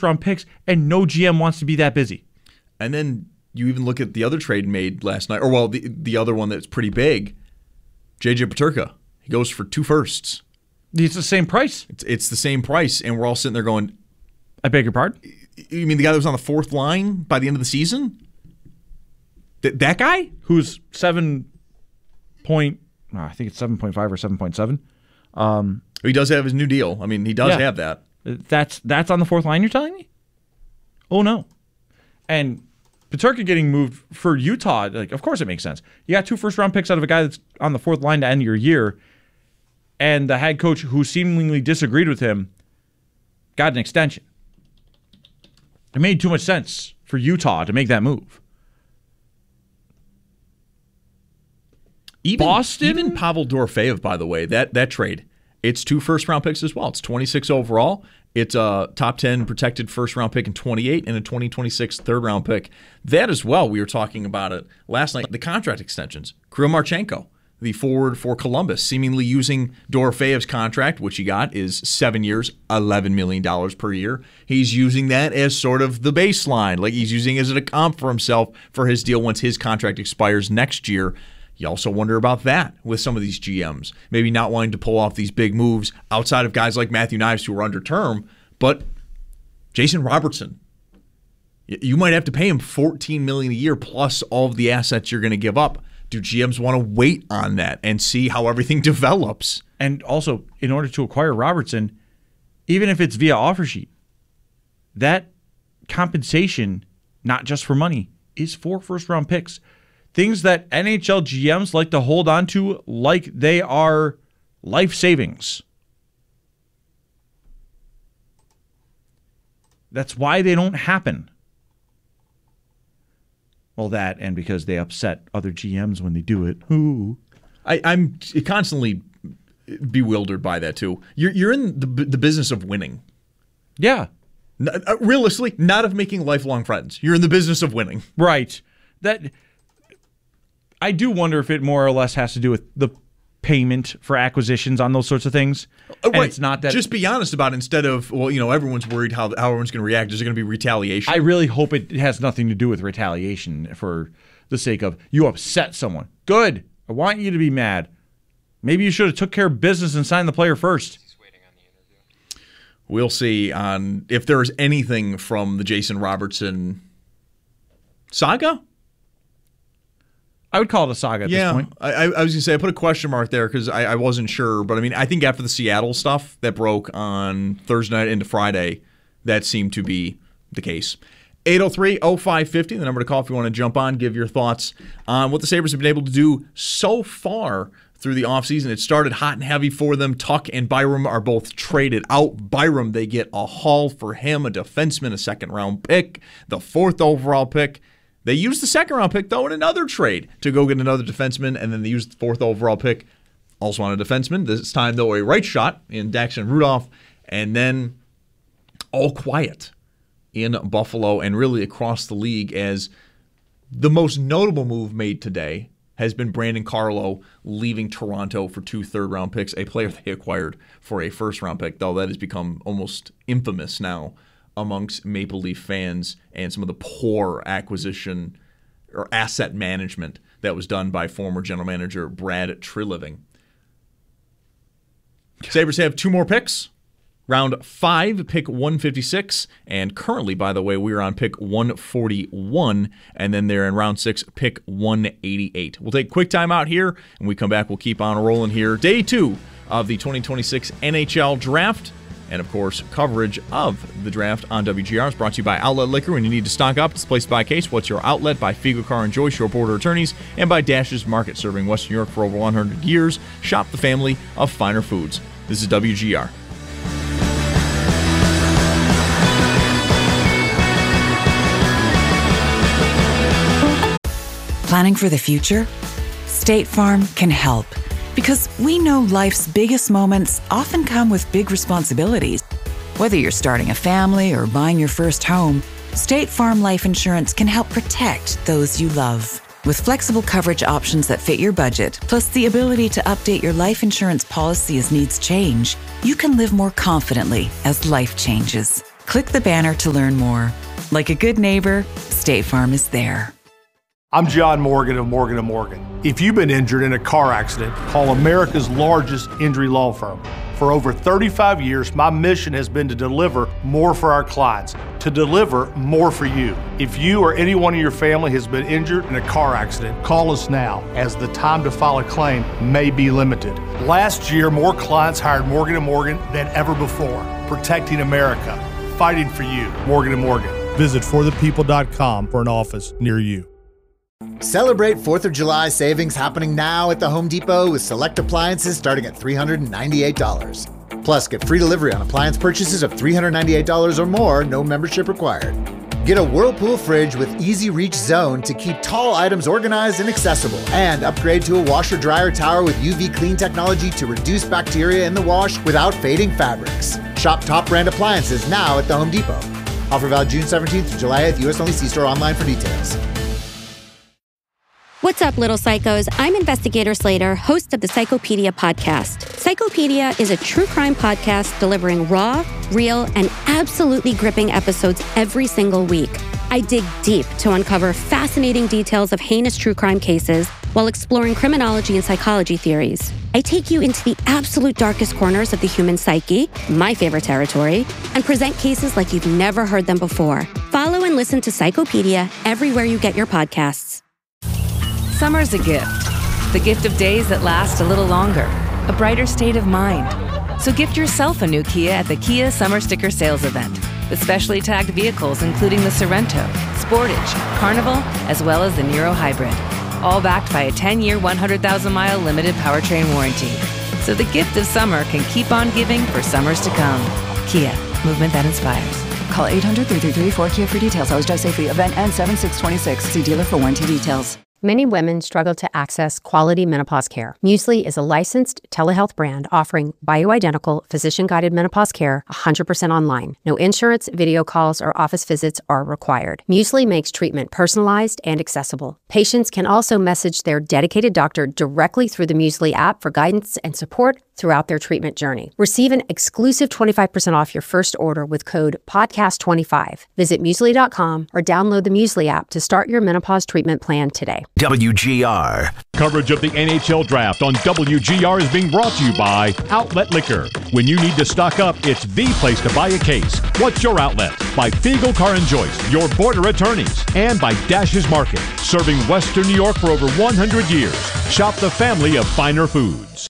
first-round picks, and no GM wants to be that busy. And then you even look at the other trade made last night, or well, the other one that's pretty big, J.J. Peterka. He goes for 2 firsts. It's the same price. It's the same price, and we're all sitting there going, I beg your pardon? You mean the guy that was on the 4th line by the end of the season? That guy? Who's I think it's 7.5 or 7.7. He does have his new deal. I mean, he does have that. That's on the 4th line, you're telling me? Oh, no. And Peterka getting moved for Utah, like, of course it makes sense. You got 2 first-round picks out of a guy that's on the 4th line to end your year, and the head coach who seemingly disagreed with him got an extension. It made too much sense for Utah to make that move. Boston? Even Pavel Dorofeyev, by the way, that trade, it's 2 first-round picks as well. It's 26 overall. It's a top 10 protected first-round pick in 28 and a 2026 third-round pick. That as well, we were talking about it last night, the contract extensions. Kirill Marchenko, the forward for Columbus, seemingly using Dorofeyev's contract, which he got is 7 years, $11 million per year. He's using that as sort of the baseline, like he's using it as a comp for himself for his deal once his contract expires next year. You also wonder about that with some of these GMs, maybe not wanting to pull off these big moves outside of guys like Matthew Knies who are under term, but Jason Robertson, you might have to pay him $14 million a year plus all of the assets you're going to give up. Do GMs want to wait on that and see how everything develops? And also, in order to acquire Robertson, even if it's via offer sheet, that compensation, not just for money, is for first-round picks. Things that NHL GMs like to hold on to like they are life savings. That's why they don't happen. Well, that and because they upset other GMs when they do it. Ooh. I'm constantly bewildered by that, too. You're in the business of winning. Yeah. Realistically, not of making lifelong friends. You're in the business of winning. Right. I do wonder if it more or less has to do with the payment for acquisitions on those sorts of things. And right. It's not that. Just be honest about it instead of, well, everyone's worried how everyone's going to react. Is there going to be retaliation? I really hope it has nothing to do with retaliation for the sake of you upset someone. Good. I want you to be mad. Maybe you should have took care of business and signed the player first. We'll see on if there's anything from the Jason Robertson saga. I would call it a saga at this point. I was going to say, I put a question mark there because I wasn't sure. But, I think after the Seattle stuff that broke on Thursday night into Friday, that seemed to be the case. 803-0550, the number to call if you want to jump on, give your thoughts on what the Sabres have been able to do so far through the offseason. It started hot and heavy for them. Tuch and Byram are both traded out. Byram, they get a haul for him, a defenseman, a second-round pick, the 4th overall pick. They used the second-round pick, though, in another trade to go get another defenseman, and then they used the 4th overall pick also on a defenseman. This time, though, a right shot in Daxton Rudolph, and then all quiet in Buffalo and really across the league as the most notable move made today has been Brandon Carlo leaving Toronto for 2 third-round picks, a player they acquired for a first-round pick, though that has become almost infamous now amongst Maple Leaf fans and some of the poor acquisition or asset management that was done by former general manager Brad Treliving. Sabres have 2 more picks. Round 5, pick 156, and currently, by the way, we are on pick 141, and then they're in round 6, pick 188. We'll take a quick time out here, and when we come back, we'll keep on rolling here. Day 2 of the 2026 NHL Draft. And, of course, coverage of the draft on WGR is brought to you by Outlet Liquor. When you need to stock up, it's placed by Case. What's Your Outlet? By Figo Car and Joyce, your border attorneys. And by Dash's Market, serving Western New York for over 100 years. Shop the family of finer foods. This is WGR. Planning for the future? State Farm can help. Because we know life's biggest moments often come with big responsibilities. Whether you're starting a family or buying your first home, State Farm Life Insurance can help protect those you love. With flexible coverage options that fit your budget, plus the ability to update your life insurance policy as needs change, you can live more confidently as life changes. Click the banner to learn more. Like a good neighbor, State Farm is there. I'm John Morgan of Morgan & Morgan. If you've been injured in a car accident, call America's largest injury law firm. For over 35 years, my mission has been to deliver more for our clients, to deliver more for you. If you or anyone in your family has been injured in a car accident, call us now, as the time to file a claim may be limited. Last year, more clients hired Morgan & Morgan than ever before, protecting America, fighting for you. Morgan & Morgan. Visit forthepeople.com for an office near you. Celebrate 4th of July savings happening now at the Home Depot with select appliances starting at $398. Plus, get free delivery on appliance purchases of $398 or more, no membership required. Get a Whirlpool fridge with Easy Reach Zone to keep tall items organized and accessible. And upgrade to a washer-dryer tower with UV clean technology to reduce bacteria in the wash without fading fabrics. Shop top brand appliances now at the Home Depot. Offer valid June 17th to July 8th, U.S. only. See store online for details. What's up, little psychos? I'm Investigator Slater, host of the Psychopedia podcast. Psychopedia is a true crime podcast delivering raw, real, and absolutely gripping episodes every single week. I dig deep to uncover fascinating details of heinous true crime cases while exploring criminology and psychology theories. I take you into the absolute darkest corners of the human psyche, my favorite territory, and present cases like you've never heard them before. Follow and listen to Psychopedia everywhere you get your podcasts. Summer's a gift. The gift of days that last a little longer. A brighter state of mind. So gift yourself a new Kia at the Kia Summer Sticker Sales Event. With specially tagged vehicles including the Sorrento, Sportage, Carnival, as well as the Niro Hybrid. All backed by a 10-year, 100,000-mile limited powertrain warranty. So the gift of summer can keep on giving for summers to come. Kia, movement that inspires. Call 800-333-4KIA for details. Always drive safely. Event ends 7/6/26. See dealer for warranty details. Many women struggle to access quality menopause care. Muesli is a licensed telehealth brand offering bioidentical, physician-guided menopause care 100% online. No insurance, video calls, or office visits are required. Muesli makes treatment personalized and accessible. Patients can also message their dedicated doctor directly through the Muesli app for guidance and support throughout their treatment journey. Receive an exclusive 25% off your first order with code PODCAST25. Visit Muesli.com or download the Muesli app to start your menopause treatment plan today. WGR. Coverage of the NHL Draft on WGR is being brought to you by Outlet Liquor. When you need to stock up, it's the place to buy a case. What's your outlet? By Fiegel Car and Joyce, your border attorneys. And by Dash's Market, serving Western New York for over 100 years. Shop the family of finer foods.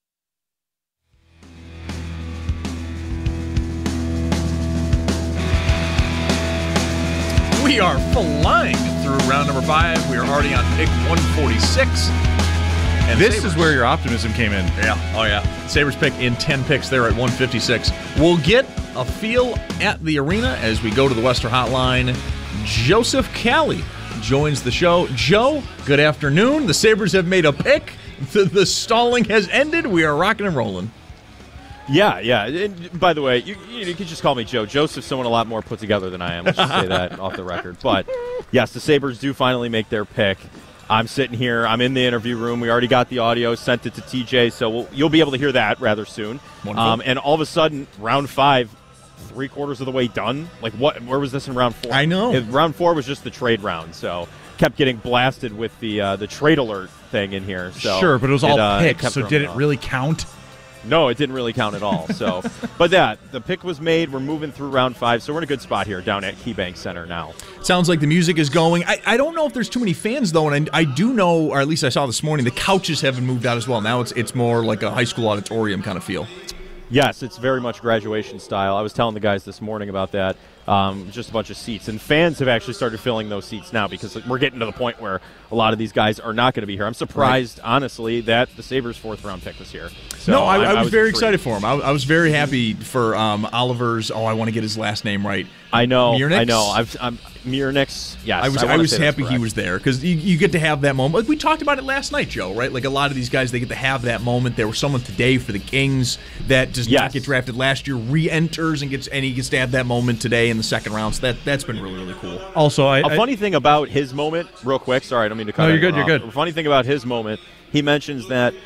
We are flying through round number 5. We are already on pick 146. And This Sabres, is where your optimism came in. Yeah, oh yeah. Sabres pick in 10 picks there at 156. We'll get a feel at the arena as we go to the Western Hotline. Joseph Cali joins the show. Joe, good afternoon. The Sabres have made a pick. The stalling has ended. We are rocking and rolling. Yeah. And by the way, you can just call me Joe. Joseph's someone a lot more put together than I am. Let's just say that off the record. But, yes, the Sabres do finally make their pick. I'm sitting here. I'm in the interview room. We already got the audio, sent it to TJ, so you'll be able to hear that rather soon. And all of a sudden, round 5, 3/4 of the way done. Like, what? Where was this in round 4? I know. Round 4 was just the trade round, so kept getting blasted with the trade alert thing in here. So Sure, but it was all picks, so did it off. really count? No, it didn't really count at all. So, but the pick was made. We're moving through round 5, so we're in a good spot here down at KeyBank Center now. Sounds like the music is going. I don't know if there's too many fans, though, and I do know, or at least I saw this morning, the couches haven't moved out as well. Now it's more like a high school auditorium kind of feel. Yes, it's very much graduation style. I was telling the guys this morning about that. Just a bunch of seats. And fans have actually started filling those seats now because we're getting to the point where a lot of these guys are not going to be here. I'm surprised, honestly, that the Sabres' 4th-round pick was here. So no, I was very intrigued. excited for him. I was very happy for Oliver's, I want to get his last name right. I know. Muirnix? I know. I'm Muirnix, yes. I was happy he correct. was there because you get to have that moment. Like we talked about it last night, Joe, right? Like a lot of these guys, they get to have that moment. There was someone today for the Kings that does not get drafted last year, re-enters and he gets to have that moment today in the second round. So that's been really, really cool. Also, a funny thing about his moment, real quick. Sorry, I don't mean to cut. No, you're good. You're good. A funny thing about his moment, he mentions that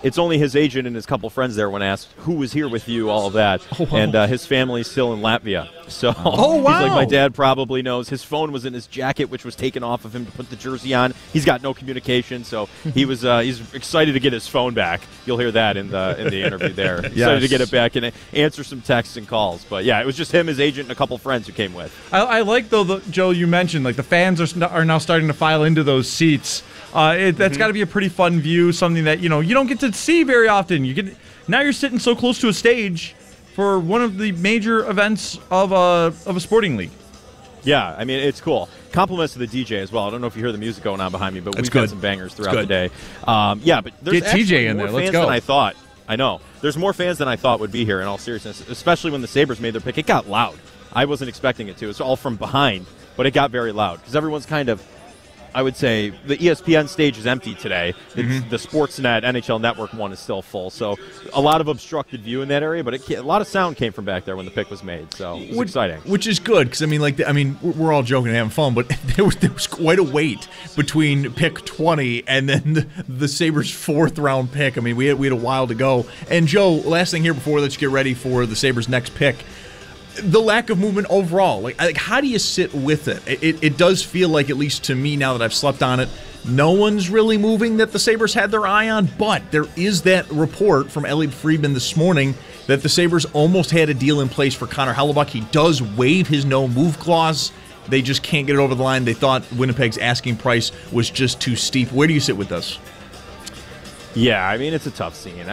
it's only his agent and his couple friends there when asked who was here with you, all of that. Oh, wow. And his family's still in Latvia. So Oh, wow. he's like, my dad probably knows. His phone was in his jacket, which was taken off of him to put the jersey on. He's got no communication, so he was he's excited to get his phone back. You'll hear that in the interview there. Excited to get it back and answer some texts and calls. But yeah, it was just him, his agent, and a couple friends who came with. I like, though, Joe, you mentioned, like, the fans are now starting to file into those seats. That's got to be a pretty fun view, something that, you don't get to see very often. Now you're sitting so close to a stage for one of the major events of a sporting league. Yeah, I mean, it's cool. Compliments to the DJ as well. I don't know if you hear the music going on behind me, but we've got some bangers throughout the day. Yeah, but there's Get TJ in more there. Let's fans go. than I thought. I know. There's more fans than I thought would be here, in all seriousness, especially when the Sabres made their pick. It got loud. I wasn't expecting it to. It's all from behind, but it got very loud because everyone's kind of, I would say, the ESPN stage is empty today. It's the Sportsnet NHL Network one is still full, so a lot of obstructed view in that area. But a lot of sound came from back there when the pick was made, so it was exciting. Which is good because we're all joking and having fun, but there was quite a wait between pick 20 and then the Sabres' 4th round pick. I mean, we had a while to go. And Joe, last thing here before let's get ready for the Sabres' next pick. The lack of movement overall, like how do you sit with it? It does feel like, at least to me now that I've slept on it, no one's really moving that the Sabres had their eye on, but there is that report from Elliot Friedman this morning that the Sabres almost had a deal in place for Connor Hellebuyck. He does waive his no-move clause. They just can't get it over the line. They thought Winnipeg's asking price was just too steep. Where do you sit with this? Yeah, I mean, it's a tough scene.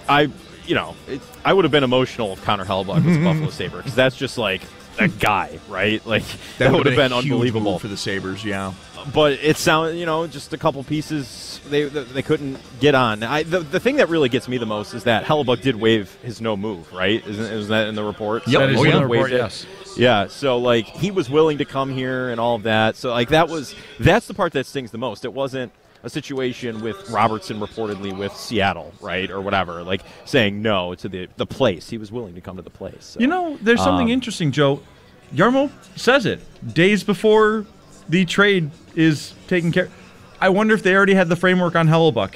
I would have been emotional if Connor Hellebuyck was a Buffalo Sabre, because that's just like a guy, right? Like that would have been unbelievable for the Sabres, yeah. But it sounded, just a couple pieces they couldn't get on. The thing that really gets me the most is that Hellebuyck did waive his no move, right? Isn't that in the report? Yep. That is in the report, yes. Yeah, so like he was willing to come here and all of that. So like that's the part that stings the most. It wasn't a situation with Robertson reportedly with Seattle, right, or whatever, like saying no to the place. He was willing to come to the place. So. There's something interesting, Joe. Jarmo says it days before the trade is taken care. I wonder if they already had the framework on Hellebuyck.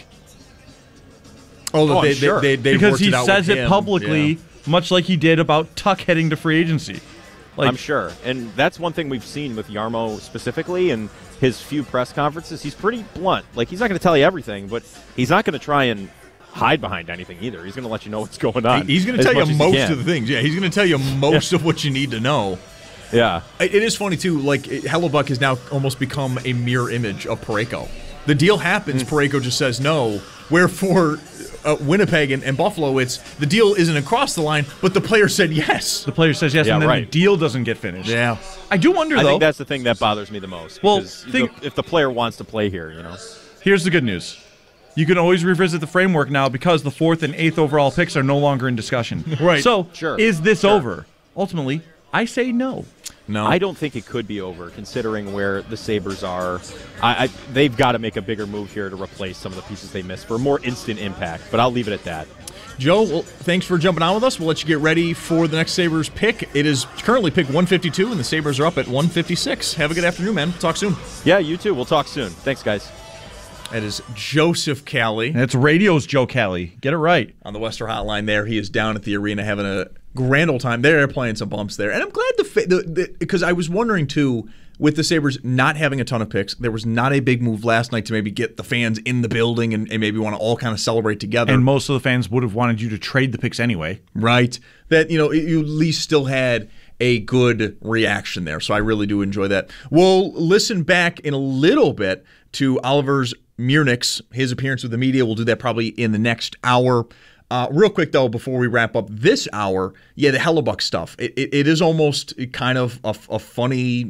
Sure. They because he out says with it him. publicly, much like he did about Tuck heading to free agency. I'm sure. And that's one thing we've seen with Jarmo specifically in his few press conferences. He's pretty blunt. Like, he's not going to tell you everything, but he's not going to try and hide behind anything either. He's going to let you know what's going on. He's going to tell you most of the things. Yeah, he's going to tell you most of what you need to know. Yeah. It is funny, too. Like, Hellebuyck has now almost become a mirror image of Parayko. The deal happens, Parayko just says no. Where for Winnipeg and Buffalo, it's the deal isn't across the line, but the player said yes. The player says yes, and then the deal doesn't get finished. Yeah. I do wonder, though. I think that's the thing that bothers me the most. Well, if the player wants to play here, Here's the good news. You can always revisit the framework now because the 4th and 8th overall picks are no longer in discussion. Right. So, is this over? Ultimately, I say no. No, I don't think it could be over, considering where the Sabres are. They've got to make a bigger move here to replace some of the pieces they missed for a more instant impact, but I'll leave it at that. Joe, well, thanks for jumping on with us. We'll let you get ready for the next Sabres pick. It is currently pick 152, and the Sabres are up at 156. Have a good afternoon, man. Talk soon. Yeah, you too. We'll talk soon. Thanks, guys. That is Joseph Cali. That's radio's Joe Cali. Get it right. On the Western Hotline there. He is down at the arena having a grand old time. They're playing some bumps there. And I'm glad because I was wondering, too, with the Sabres not having a ton of picks, there was not a big move last night to maybe get the fans in the building and maybe want to all kind of celebrate together. And most of the fans would have wanted you to trade the picks anyway. Right. That, you at least still had a good reaction there. So I really do enjoy that. We'll listen back in a little bit to Oliver's Miernick's, his appearance with the media. We'll do that probably in the next hour. Real quick, though, before we wrap up this hour, the Hellebuyck stuff. It is almost kind of a funny,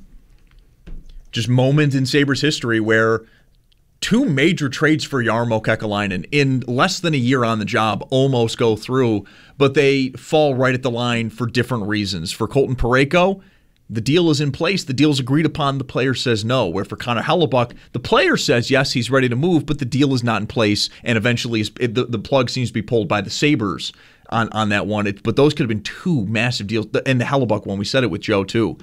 just moment in Sabres history where two major trades for Jarmo Kekalainen in less than a year on the job almost go through, but they fall right at the line for different reasons. For Colton Parayko, the deal is in place. The deal is agreed upon. The player says no. Where for Connor Hellebuyck, the player says yes, he's ready to move, but the deal is not in place, and eventually the plug seems to be pulled by the Sabres on that one. But those could have been two massive deals. And the Hellebuyck one, we said it with Joe too.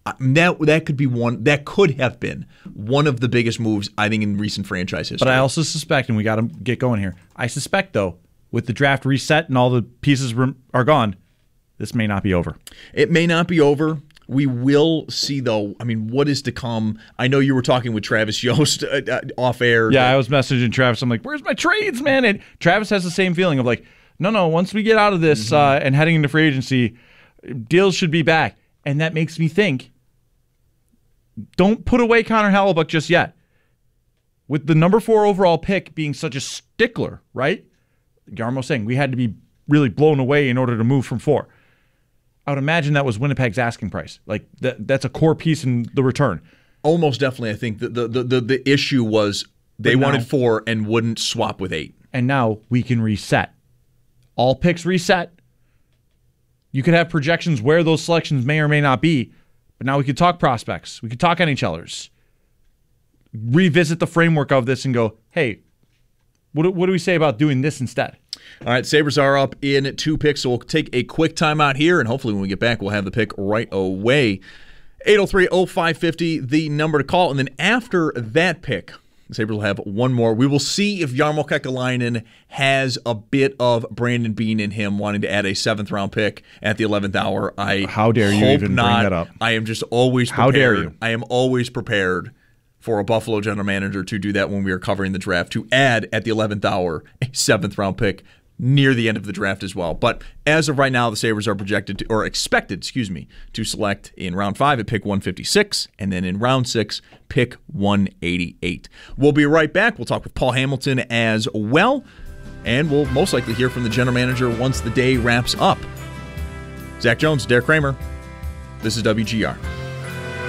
That could be one. That could have been one of the biggest moves, I think, in recent franchise history. But I also suspect, and we got to get going here, I suspect, though, with the draft reset and all the pieces are gone, this may not be over. It may not be over. We will see, though. I mean, what is to come? I know you were talking with Travis Yost off air. Yeah, I was messaging Travis. I'm like, where's my trades, man? And Travis has the same feeling of like, no, once we get out of this and heading into free agency, deals should be back. And that makes me think, don't put away Connor Hellebuyck just yet. With the number 4 overall pick being such a stickler, right? Yarmo saying we had to be really blown away in order to move from 4. I would imagine that was Winnipeg's asking price. Like that's a core piece in the return. Almost definitely, I think the issue was they wanted 4 and wouldn't swap with 8. And now we can reset. All picks reset. You could have projections where those selections may or may not be, but now we could talk prospects. We could talk NHLers. Revisit the framework of this and go, hey, what do we say about doing this instead? All right, Sabres are up in 2 picks, so we'll take a quick timeout here, and hopefully when we get back, we'll have the pick right away. 803-0550, the number to call, and then after that pick, the Sabres will have one more. We will see if Jarmo Kekalainen has a bit of Brandon Beane in him, wanting to add a 7th-round pick at the 11th hour. How dare you even bring that up? I am just always prepared. How dare you? I am always prepared for a Buffalo general manager to do that when we are covering the draft, to add at the 11th hour a 7th-round pick near the end of the draft as well. But as of right now, the Sabres are expected to select in round 5 at pick 156, and then in round 6, pick 188. We'll be right back. We'll talk with Paul Hamilton as well, and we'll most likely hear from the general manager once the day wraps up. Zach Jones, Derek Kramer, this is WGR.